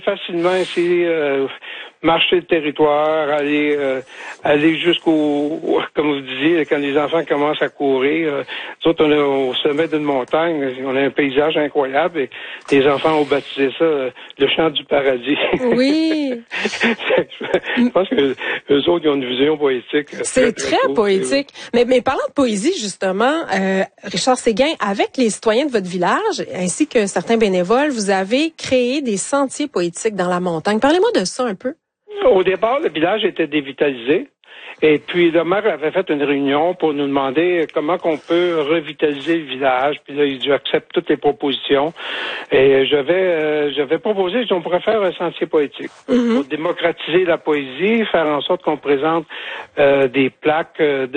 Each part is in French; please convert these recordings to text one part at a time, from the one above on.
Facilement essayer marcher le territoire, aller comme vous disiez, quand les enfants commencent à courir. Nous autres, on est au sommet d'une montagne, on a un paysage incroyable et les enfants ont baptisé ça le chant du paradis. Oui. Je pense que eux autres, ils ont une vision poétique. C'est très poétique. Mais parlant de poésie, justement, Richard Séguin, avec les citoyens de votre village, ainsi que certains bénévoles, vous avez créé des sentiers poétiques dans la montagne. Parlez-moi de ça un peu. Au départ, le village était dévitalisé. Et puis, le maire avait fait une réunion pour nous demander comment qu'on peut revitaliser le village. Puis là, il dit, j'accepte toutes les propositions. Et j'avais proposé, on pourrait faire un sentier poétique pour démocratiser la poésie, faire en sorte qu'on présente des plaques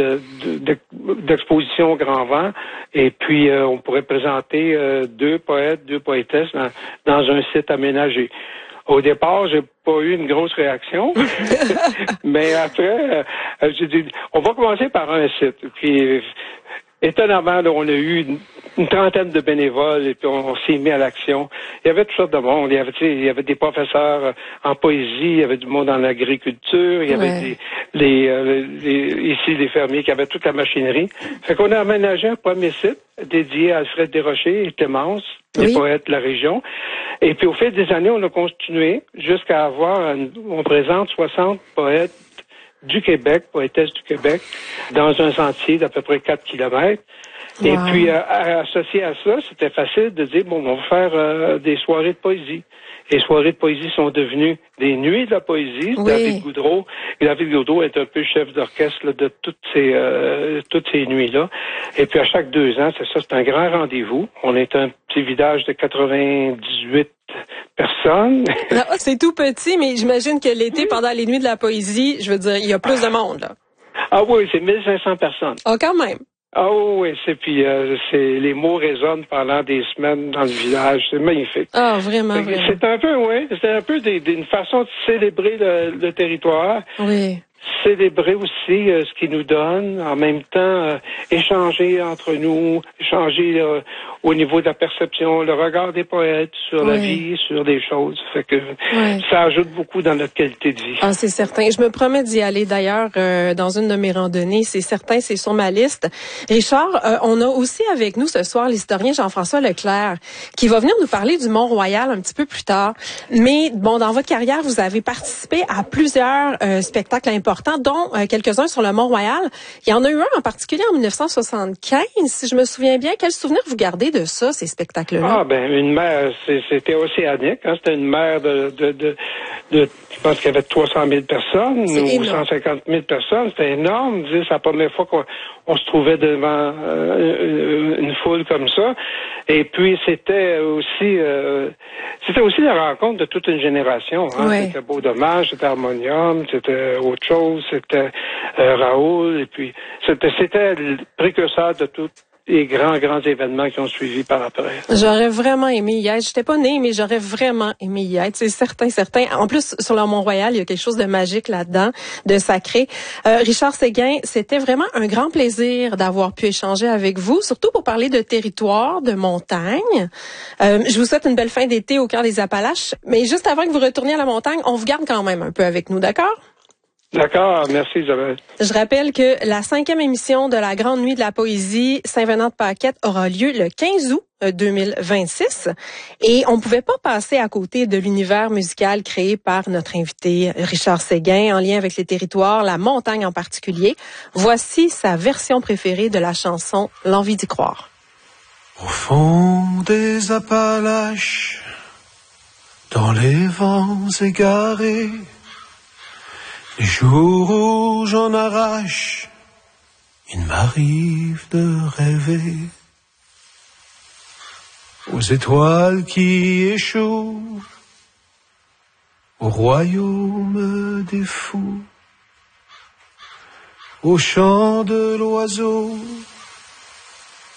d'exposition au grand vent. Et puis, on pourrait présenter deux poètes, deux poétesses dans un site aménagé. Au départ, j'ai pas eu une grosse réaction, mais après, j'ai dit, on va commencer par un site. Puis, étonnamment, là, on a eu une trentaine de bénévoles et puis on s'est mis à l'action. Il y avait toutes sortes de monde. Il y avait des professeurs en poésie, il y avait du monde en agriculture, il y avait ici des fermiers qui avaient toute la machinerie. Fait qu'on a aménagé un premier site dédié à Alfred Desrochers et Clémence, les poètes de la région. Et puis au fil des années, on a continué jusqu'à on présente 60 poètes du Québec, poétesses du Québec, dans un sentier d'à peu près 4 kilomètres. Wow. Et puis, associé à ça, c'était facile de dire, bon, on va faire des soirées de poésie. Les soirées de poésie sont devenues des nuits de la poésie. Oui. David Goudreau est un peu chef d'orchestre de toutes ces nuits-là. Et puis, à chaque 2 ans, c'est un grand rendez-vous. On est un petit village de 98 personnes. Ah, c'est tout petit, mais j'imagine que l'été, pendant les nuits de la poésie, je veux dire, il y a plus de monde, là. Ah oui, c'est 1500 personnes. Ah, quand même. Ah oui, les mots résonnent pendant des semaines dans le village. C'est magnifique. Ah, vraiment, vraiment. C'est un peu une façon de célébrer le territoire. Oui. Célébrer aussi ce qu'il nous donne, en même temps échanger entre nous, échanger au niveau de la perception, le regard des poètes sur la vie, sur des choses. Fait que ça ajoute beaucoup dans notre qualité de vie. Ah, c'est certain. Je me promets d'y aller d'ailleurs dans une de mes randonnées. C'est certain, c'est sur ma liste. Richard, on a aussi avec nous ce soir l'historien Jean-François Leclerc qui va venir nous parler du Mont-Royal un petit peu plus tard. Mais bon, dans votre carrière, vous avez participé à plusieurs spectacles importants, dont quelques-uns sur le Mont-Royal. Il y en a eu un en particulier en 1975, si je me souviens bien. Quel souvenir vous gardez de ça, ces spectacles-là? Ah, ben, une mer, c'était océanique, hein. C'était une mer je pense qu'il y avait 300 000 personnes ou 150 000 personnes. C'était énorme. C'est la première fois qu'on se trouvait devant une foule comme ça. Et puis, c'était aussi la rencontre de toute une génération. Hein. Oui. C'était Beau Dommage, c'était Harmonium, c'était autre chose, c'était Raoul. Et puis, c'était le précurseur de tout. Les grands événements qui ont suivi par après. J'aurais vraiment aimé y être. J'étais pas née, mais j'aurais vraiment aimé y être. C'est certain. En plus, sur le Mont-Royal, il y a quelque chose de magique là-dedans, de sacré. Richard Séguin, c'était vraiment un grand plaisir d'avoir pu échanger avec vous, surtout pour parler de territoire, de montagne. Je vous souhaite une belle fin d'été au cœur des Appalaches. Mais juste avant que vous retourniez à la montagne, on vous garde quand même un peu avec nous, d'accord? D'accord, merci Isabelle. Je rappelle que la 5e émission de la Grande Nuit de la Poésie Saint-Venant-de-Paquette aura lieu le 15 août 2026 et on pouvait pas passer à côté de l'univers musical créé par notre invité Richard Séguin en lien avec les territoires, la montagne en particulier. Voici sa version préférée de la chanson L'envie d'y croire. Au fond des Appalaches, dans les vents égarés, les jours où j'en arrache, il m'arrive de rêver aux étoiles qui échouent, au royaume des fous, au chant de l'oiseau